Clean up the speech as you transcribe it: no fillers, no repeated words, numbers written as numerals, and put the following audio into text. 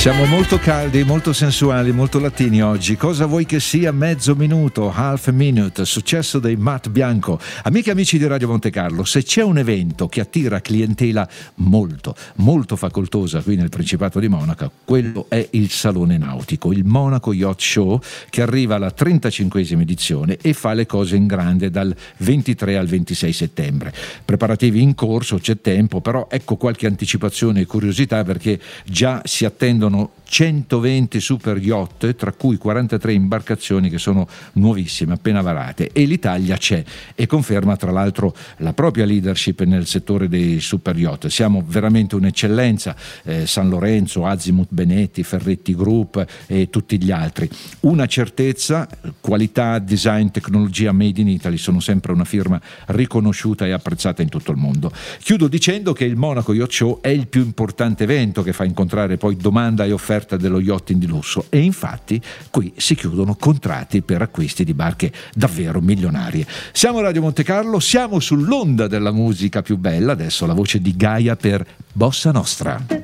Siamo molto caldi, molto sensuali, molto latini oggi. Cosa vuoi che sia mezzo minuto, half a minute, successo dei Matt Bianco. Amiche e amici di Radio Monte Carlo, se c'è un evento che attira clientela molto, molto facoltosa qui nel Principato di Monaco, quello è il Salone Nautico, il Monaco Yacht Show, che arriva alla 35esima edizione e fa le cose in grande dal 23 al 26 settembre. Preparativi in corso, c'è tempo, però ecco qualche anticipazione e curiosità, perché già si attendono 120 super yacht, tra cui 43 imbarcazioni che sono nuovissime, appena varate, e l'Italia c'è e conferma tra l'altro la propria leadership nel settore dei super yacht. Siamo veramente un'eccellenza, San Lorenzo, Azimut Benetti, Ferretti Group e tutti gli altri. Una certezza: qualità, design, tecnologia made in Italy sono sempre una firma riconosciuta e apprezzata in tutto il mondo. Chiudo dicendo che il Monaco Yacht Show è il più importante evento che fa incontrare poi domanda e offerta dello yachting di lusso, e infatti qui si chiudono contratti per acquisti di barche davvero milionarie. Siamo a Radio Monte Carlo, siamo sull'onda della musica più bella. Adesso la voce di Gaia per Bossa Nostra.